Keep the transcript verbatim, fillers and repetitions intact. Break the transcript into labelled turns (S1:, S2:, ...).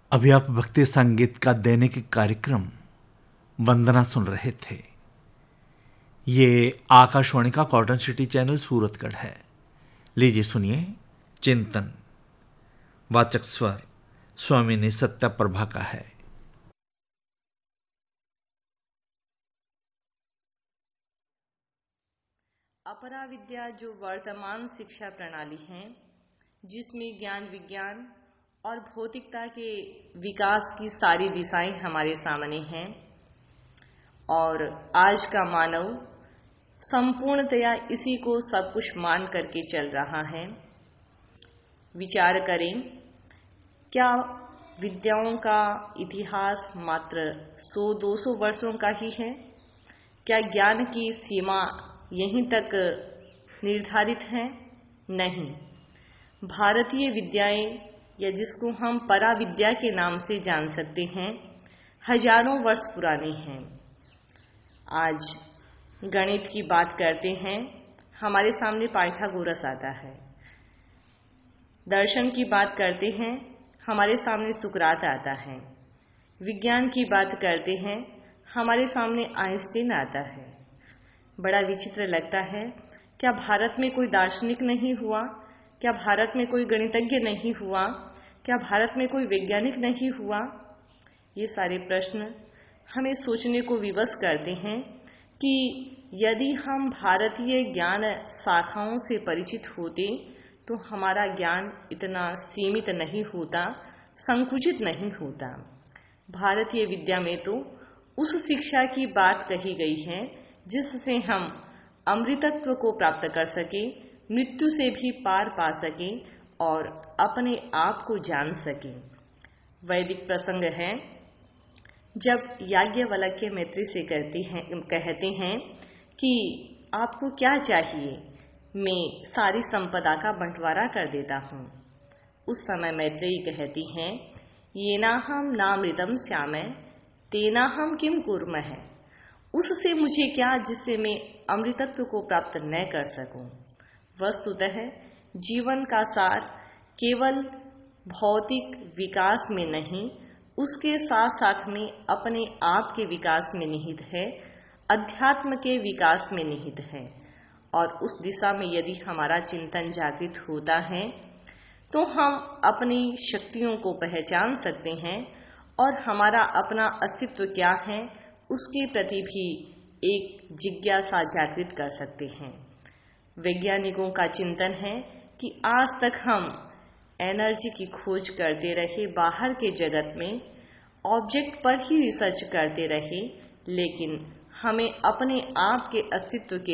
S1: अभी आप भक्ति संगीत का दैनिक कार्यक्रम वंदना सुन रहे थे। ये आकाशवाणी का कॉटन सिटी चैनल सूरतगढ़ है। लीजिए सुनिए चिंतन। वाचक स्वर स्वामिनी सत्या प्रभा का है।
S2: अपरा विद्या जो वर्तमान शिक्षा प्रणाली है, जिसमें ज्ञान विज्ञान और भौतिकता के विकास की सारी दिशाएं हमारे सामने हैं, और आज का मानव संपूर्णतया इसी को सब कुछ मान करके चल रहा है। विचार करें, क्या विद्याओं का इतिहास मात्र सौ दो सौ वर्षों का ही है? क्या ज्ञान की सीमा यहीं तक निर्धारित है? नहीं। भारतीय विद्याएं, या जिसको हम परा विद्या के नाम से जान सकते हैं, हजारों वर्ष पुरानी हैं। आज गणित की बात करते हैं, हमारे सामने पाइथागोरस आता है। दर्शन की बात करते हैं, हमारे सामने सुकरात आता है। विज्ञान की बात करते हैं, हमारे सामने आइंस्टीन आता है। बड़ा विचित्र लगता है, क्या भारत में कोई दार्शनिक नहीं हुआ? क्या भारत में कोई गणितज्ञ नहीं हुआ? क्या भारत में कोई वैज्ञानिक नहीं हुआ? ये सारे प्रश्न हमें सोचने को विवश करते हैं कि यदि हम भारतीय ज्ञान शाखाओं से परिचित होते तो हमारा ज्ञान इतना सीमित नहीं होता, संकुचित नहीं होता। भारतीय विद्या में तो उस शिक्षा की बात कही गई है जिससे हम अमृतत्व को प्राप्त कर सके, मृत्यु से भी पार पा सके और अपने आप को जान सके। वैदिक प्रसंग है, जब याज्ञवल्क्य मैत्री से कहते हैं कहते हैं कि आपको क्या चाहिए, मैं सारी संपदा का बंटवारा कर देता हूँ। उस समय मैत्रेयी कहती हैं, येनाहम नामृतम श्यामय तेनाहम किम कुर्मः। उससे मुझे क्या जिससे मैं अमृतत्व को प्राप्त न कर सकूं। वस्तुतः जीवन का सार केवल भौतिक विकास में नहीं, उसके साथ साथ में अपने आप के विकास में निहित है, अध्यात्म के विकास में निहित है। और उस दिशा में यदि हमारा चिंतन जागृत होता है तो हम अपनी शक्तियों को पहचान सकते हैं और हमारा अपना अस्तित्व क्या है उसके प्रति भी एक जिज्ञासा जागृत कर सकते हैं। वैज्ञानिकों का चिंतन है कि आज तक हम एनर्जी की खोज करते रहे, बाहर के जगत में ऑब्जेक्ट पर ही रिसर्च करते रहे, लेकिन हमें अपने आप के अस्तित्व के